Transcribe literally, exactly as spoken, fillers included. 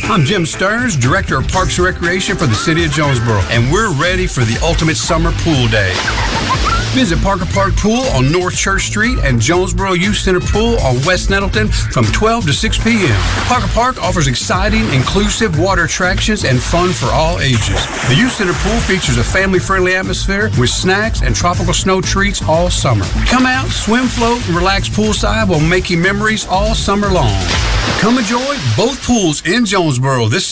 I'm Jim Stearns, Director of Parks and Recreation for the City of Jonesboro, and we're ready for the ultimate summer pool day. Visit Parker Park Pool on North Church Street and Jonesboro Youth Center Pool on West Nettleton from twelve to six p.m. Parker Park offers exciting, inclusive water attractions and fun for all ages. The Youth Center Pool features a family-friendly atmosphere with snacks and tropical snow treats all summer. Come out, swim, float, and relax poolside while making memories all summer long. Come enjoy both pools in Jonesboro this